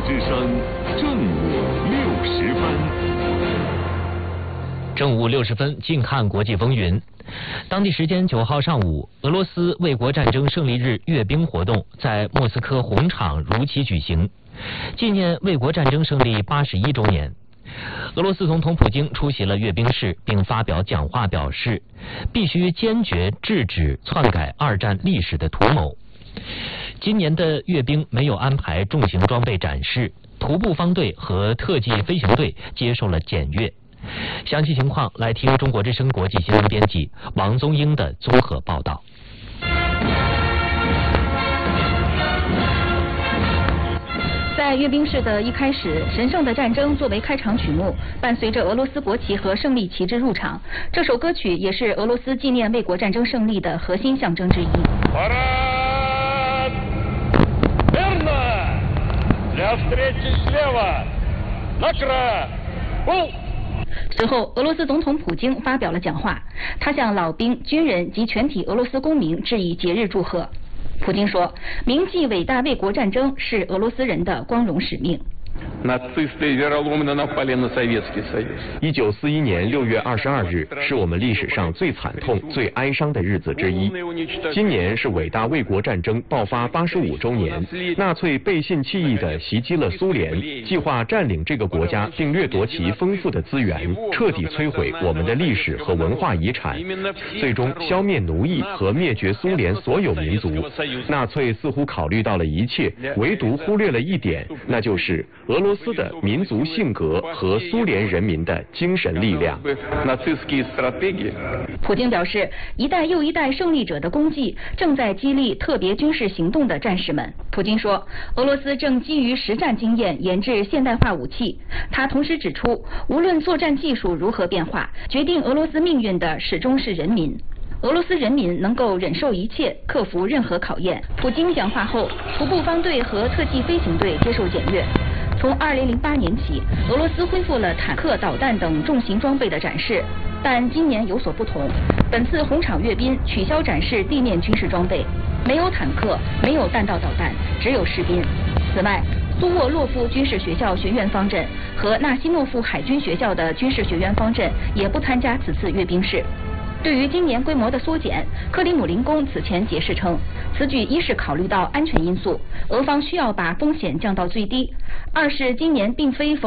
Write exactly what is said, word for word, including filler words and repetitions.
之声正午六十分。 正午六十分，近看国际风云。当地时间九号上午，俄罗斯卫国战争胜利日阅兵活动在莫斯科红场如期举行，纪念卫国战争胜利八十一周年。俄罗斯总统普京出席了阅兵式，并发表讲话，表示必须坚决制止篡改二战历史的图谋。今年的阅兵没有安排重型装备展示，徒步方队和特技飞行队接受了检阅。详细情况来听中国之声国际新闻编辑王宗英的综合报道。 在阅兵式的一开始，神圣的战争作为开场曲目，伴随着俄罗斯国旗和胜利旗帜入场。这首歌曲也是俄罗斯纪念卫国战争胜利的核心象征之一。随后，俄罗斯总统普京发表了讲话，他向老兵、军人及全体俄罗斯公民致以节日祝贺。普京说，铭记伟大卫国战争是俄罗斯人的光荣使命。 一九四一年六月二十二日是我们历史上最惨痛、最哀伤的日子之一。今年是伟大卫国战争爆发八十五周年，纳粹背信弃义地袭击了苏联，计划占领这个国家并掠夺其丰富的资源，彻底摧毁我们的历史和文化遗产，最终消灭奴役和灭绝苏联所有民族。纳粹似乎考虑到了一切，唯独忽略了一点，那就是俄罗斯的民族性格和苏联人民的精神力量。 普京表示，一代又一代胜利者的功绩正在激励特别军事行动的战士们。普京说，俄罗斯正基于实战经验研制现代化武器。他同时指出，无论作战技术如何变化，决定俄罗斯命运的始终是人民。俄罗斯人民能够忍受一切，克服任何考验。普京讲话后，徒步方队和特技飞行队接受检阅。从二零零八年起，俄罗斯恢复了坦克、导弹等重型装备的展示，但今年有所不同。本次红场阅兵取消展示地面军事装备，没有坦克，没有弹道导弹，只有士兵。此外，苏沃洛夫军事学校学院方阵和纳西诺夫海军学校的军事学院方阵也不参加此次阅兵式。对于今年规模的缩减，克里姆林宫此前解释称，此举一是考虑到安全因素，俄方需要把风险降到最低；二是今年并非逢